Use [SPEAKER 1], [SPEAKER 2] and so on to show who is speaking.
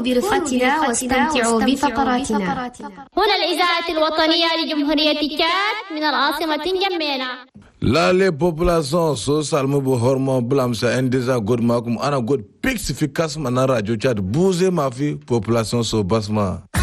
[SPEAKER 1] برفقتنا واستمتعوا بفقراتنا.
[SPEAKER 2] هنا الإذاعة الوطنية لجمهورية تشاد من العاصمة نجمينا.
[SPEAKER 3] La les populations so salmo bu hormo blam sa endeza god makum ana god pix fi kasma na radio chat bouger ma fi population so basma.